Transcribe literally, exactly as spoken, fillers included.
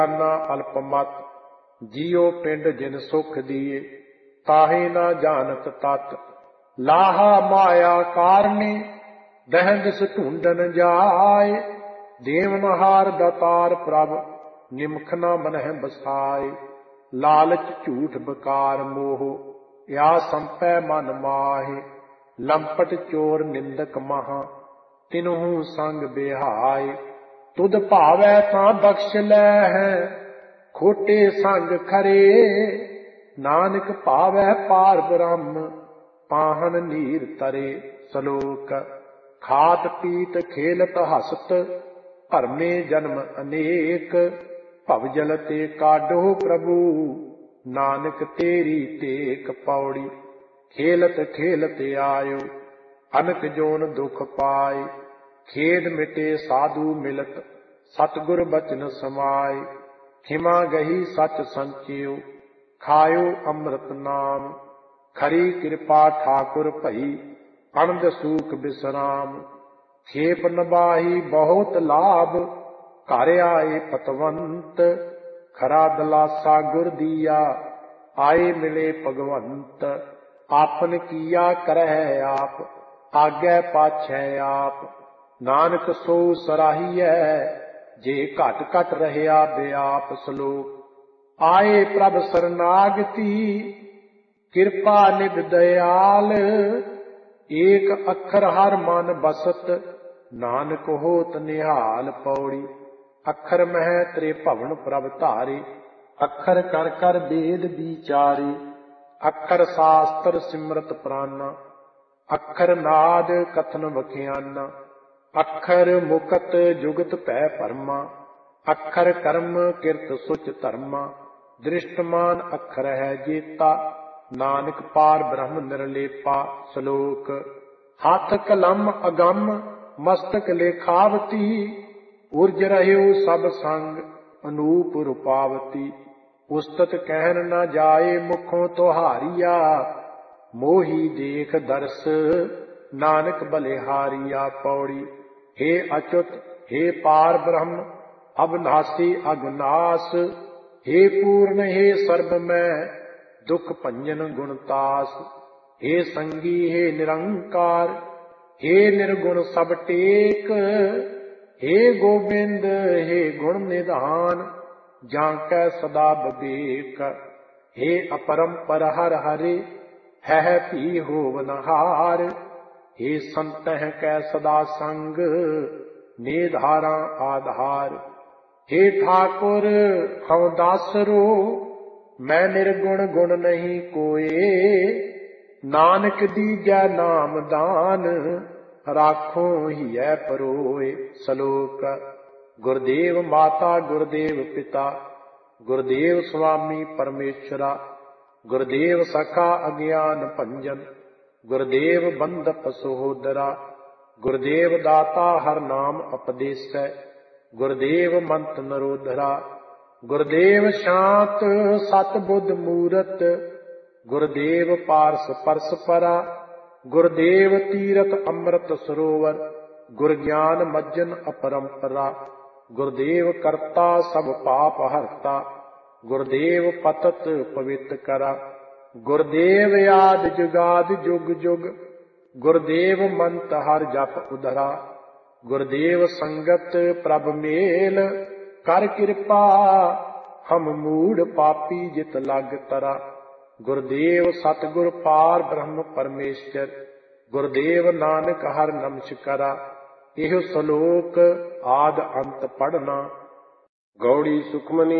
ਨਾ ਅਲਪਮਤ, ਜੀਉ ਪਿੰਡ ਜਿਨ ਸੁਖ ਦੀਏ, ਤਾਹੇ ਨਾ ਜਾਣਤ ਤਤ। ਲਾਹਾ ਮਾਇਆ ਕਾਰਨੇ, ਦਹਿੰਦਿਸ ਢੂੰਡਨ ਜਾਏ, ਦੇਵਨਹਾਰ ਦਾਤਾਰ ਪ੍ਰਭ, ਨਿਮਖ ਨਾ ਮਨਹਿ ਬਸਾਏ। ਲਾਲਚ ਝੂਠ ਬਕਾਰ ਮੋਹ, ਯਾ ਸੰਪੈ ਮਨ ਮਾਹੇ। ਲੰਪਟ ਚੋਰ ਨਿੰਦਕ ਮਹਾ, ਤਿਨਹੂ ਸੰਗ ਬਿਹਾਏ। ਤੁਧ ਭਾਵੈ ਤਾਂ ਬਖਸ਼ ਲੈ ਹੈ, ਖੋਟੇ ਸੰਗ ਖਰੇ। ਨਾਨਕ ਭਾਵੈ ਪਾਰ ਬ੍ਰਹਮ, ਪਾਹਨ ਨੀਰ ਤਰੇ। ਸਲੋਕ। ਖਾਤ ਪੀਤ ਖੇਲਤ ਹਸਤ, ਭਰਮੇ ਜਨਮ ਅਨੇਕ। ਭਵਜਲ ਤੇ ਕਾਢੋ ਪ੍ਰਭੂ, ਨਾਨਕ ਤੇਰੀ ਟੇਕ। ਪੌੜੀ। ਖੇਲਤ ਖੇਲਤ ਆਇਓ, ਅਨਕ ਜੋਨ ਦੁਖ ਪਾਏ। ਖੇਡ ਮਿਟੇ ਸਾਧੂ ਮਿਲਤ, ਸਤਿਗੁਰ ਬਚਨ ਸਮਾਏ। ਖਿਮਾ ਗਹੀ ਸਚ ਸੰਚਿਓ, ਖਾਇਓ ਅੰਮ੍ਰਿਤ ਨਾਮ। ਖਰੀ ਕਿਰਪਾ ਠਾਕੁਰ ਭਈ, ਅਨੰਦ ਸੂਖ ਬਿਸਰਾਮ। ਖੇਪ ਨਬਾਹੀ ਬਹੁਤ ਲਾਭ, ਘਰ ਆਏ ਪਤਵੰਤ। ਖਰਾ ਦਲਾਸਾ ਗੁਰ ਦੀਆ, ਆਏ ਮਿਲੇ ਭਗਵੰਤ। ਆਪਨ ਕੀਆ ਕਰਹਿ ਆਪ, ਆਗੈ ਪਾਛੈ ਆਪ। ਨਾਨਕ ਸੋ ਸਰਾਹੀਐ, ਜੇ ਘਟ ਘਟ ਰਹਿਆ ਬਿਆਪ। ਸਲੋਕ। ਆਏ ਪ੍ਰਭ ਸਰਨਾਗਤੀ, ਕਿਰਪਾ ਨਿਧ ਦਇਆਲ। ਏਕ ਅੱਖਰ ਹਰ ਮਨ ਬਸਤ, ਨਾਨਕ ਹੋਤ ਨਿਹਾਲ। ਪੌੜੀ। ਅੱਖਰ ਮਹਿ ਤ੍ਰੇ ਭਵਨ ਪ੍ਰਭ ਧਾਰੇ, ਅੱਖਰ ਕਰ ਕਰ ਬੇਦ ਵਿਚਾਰੇ। ਅੱਖਰ ਸਾਸਤਰ ਸਿਮਰਤ ਪ੍ਰਾਨਾ, ਅੱਖਰ ਨਾਦ ਕਥਨ ਵਖਿਆਨਾ। ਅੱਖਰ ਮੁਕਤ ਜੁਗਤ ਭੈ ਭਰਮਾ, ਅੱਖਰ ਕਰਮ ਕਿਰਤ ਸੁਚ ਧਰਮਾ। ਦ੍ਰਿਸ਼ਟਮਾਨ ਅੱਖਰ ਹੈ ਜੇਤਾ, ਨਾਨਕ ਪਾਰ ਬ੍ਰਹਮ ਨਿਰਲੇਪਾ। ਸਲੋਕ। ਹੱਥ ਕਲਮ ਅਗੰਮ, ਮਸਤਕ ਲੇਖਾਵਤੀ। ਉਰਜ ਰਹਿਓ ਸਭ ਸੰਗ, ਅਨੂਪ ਰੂਪਾਵਤੀ। ਉਸਤਤ ਕਹਿਨ ਨਾ ਜਾਏ, ਮੁਖੋਂ ਤੁਹਾਰੀਆ। ਮੋਹੀ ਦੇਖ ਦਰਸ, ਨਾਨਕ ਬਲਿਹਾਰੀਆ। ਪੌੜੀ। ਹੇ ਅਚੁਤ, ਹੇ ਪਾਰ ਬ੍ਰਹਮ, ਅਬਨਾਸੀ ਅਗਨਾਸ। ਹੇ ਪੂਰਨ, ਹੇ ਸਰਬ ਮੈਂ, ਦੁਖ ਭੰਜਨ ਗੁਣਤਾਸ। ਹੇ ਸੰਗੀ, ਹੇ ਨਿਰੰਕਾਰ, ਹੇ ਨਿਰਗੁਣ ਸਭ ਟੇਕ। ਹੇ ਗੋਬਿੰਦ, ਹੇ ਗੁਣ ਨਿਧਾਨ, ਜਾਂ ਕੈ ਸਦਾ ਬਵੇਕ। ਹੇ ਅਪਰੰਪਰ ਹਰਿ ਹਰਿ, ਹੈ ਭੀ ਹੋਵਨਹਾਰ। ਹੇ ਸੰਤਹਿ ਕੈ ਸਦਾ ਸੰਗ, ਨਿਧਾਰਾ ਆਧਾਰ। ਹੇ ਠਾਕੁਰ ਹਉ ਦਾਸਰੋ, ਮੈਂ ਨਿਰਗੁਣ ਗੁਣ ਨਹੀਂ ਕੋਏ। ਨਾਨਕ ਦੀਜੈ ਨਾਮ ਦਾਨ, ਰਾਖੋ ਹੀਐ ਪਰੋਏ। ਸਲੋਕ। ਗੁਰਦੇਵ ਮਾਤਾ ਗੁਰਦੇਵ ਪਿਤਾ, ਗੁਰਦੇਵ ਸੁਆਮੀ ਪਰਮੇਸ਼ਰਾ। ਗੁਰਦੇਵ ਸਖਾ ਅਗਿਆਨ ਭੰਜਨ, ਗੁਰਦੇਵ ਬੰਧਪ ਸਹੋਦਰਾ। ਗੁਰਦੇਵ ਦਾਤਾ ਹਰ ਨਾਮ ਉਪਦੇਸੈ, ਗੁਰਦੇਵ ਮੰਤ ਨਰੋਧਰਾ। ਗੁਰਦੇਵ ਸ਼ਾਂਤ ਸਤ ਬੁੱਧ ਮੂਰਤ, ਗੁਰਦੇਵ ਪਾਰਸ ਪਰਸ ਪਰਾ। ਗੁਰਦੇਵ ਤੀਰਥ ਅੰਮ੍ਰਿਤ ਸਰੋਵਰ, ਗੁਰ ਗਿਆਨ ਮੱਜਨ ਅਪਰੰਪਰਾ। ਗੁਰਦੇਵ ਕਰਤਾ ਸਭ ਪਾਪ ਹਰਤਾ, ਗੁਰਦੇਵ ਪਤਤ ਪਵਿੱਤ ਕਰਾ। ਗੁਰਦੇਵ ਆਦਿ ਜੁਗਾਦਿ ਜੁਗ ਜੁਗ, ਗੁਰਦੇਵ ਮੰਤ ਹਰ ਜਪ ਉਧਰਾ। ਗੁਰਦੇਵ ਸੰਗਤ ਪ੍ਰਭ ਮੇਲ, ਕਰ ਕਿਰਪਾ ਹਮ ਮੂੜ ਪਾਪੀ ਜਿਤ ਲਗ ਤਰਾ। ਗੁਰਦੇਵ ਸਤਿਗੁਰ ਪਾਰ ਬ੍ਰਹਮ ਪਰਮੇਸ਼ਰ, ਗੁਰਦੇਵ ਨਾਨਕ ਹਰਿ ਨਮਸਕਾਰਾ। ਇਹ ਸਲੋਕ ਆਦ ਅੰਤ ਪੜ੍ਹਨਾ। ਗੌੜੀ ਸੁਖਮਨੀ